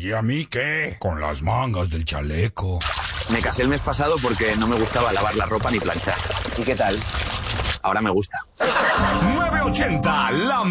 ¿Y a mí qué? Con las mangas del chaleco. Me casé el mes pasado porque no me gustaba lavar la ropa ni planchar. ¿Y qué tal? Ahora me gusta. 980, la